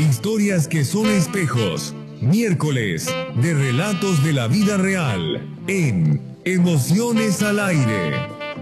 Historias que son espejos. Miércoles de relatos de la vida real en Emociones al Aire.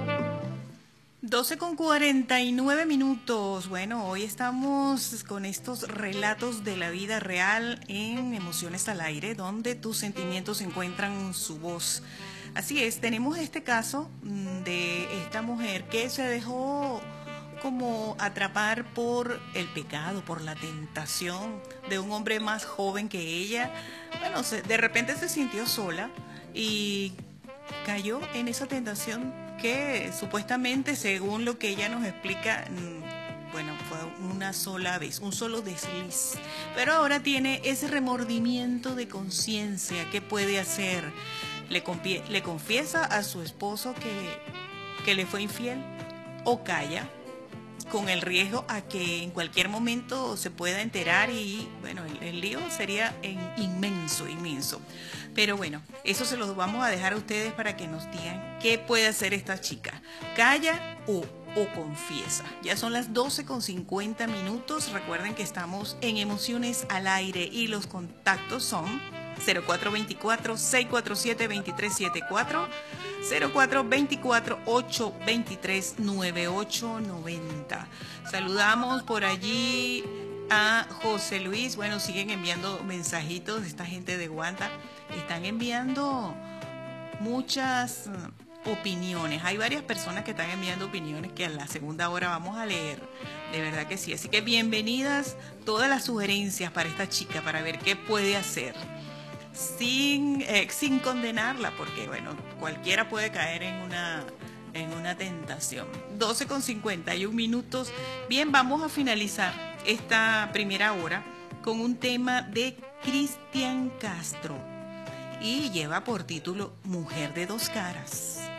12:49. Bueno, hoy estamos con estos relatos de la vida real en Emociones al Aire, donde tus sentimientos encuentran su voz. Así es, tenemos este caso de esta mujer que se dejó como atrapar por el pecado, por la tentación de un hombre más joven que ella. Bueno, de repente se sintió sola y cayó en esa tentación que supuestamente, según lo que ella nos explica, bueno, fue una sola vez, un solo desliz. Pero ahora tiene ese remordimiento de conciencia. ¿Qué puede hacer? Le confiesa a su esposo que le fue infiel o calla, con el riesgo a que en cualquier momento se pueda enterar y, bueno, el lío sería inmenso. Pero bueno, eso se los vamos a dejar a ustedes para que nos digan qué puede hacer esta chica. ¿Calla o confiesa? Ya son las 12:50. Recuerden que estamos en Emociones al Aire y los contactos son 0424-647-2374, 0424-823-9890. Saludamos por allí a José Luis. Bueno, siguen enviando mensajitos de esta gente de Guanta. Están enviando muchas opiniones. Hay varias personas que están enviando opiniones que a la segunda hora vamos a leer. De verdad que sí. Así que bienvenidas todas las sugerencias para esta chica, para ver qué puede hacer. Sin condenarla, porque bueno, cualquiera puede caer en una tentación. 12:51. Bien, vamos a finalizar esta primera hora con un tema de Cristian Castro y lleva por título Mujer de dos caras.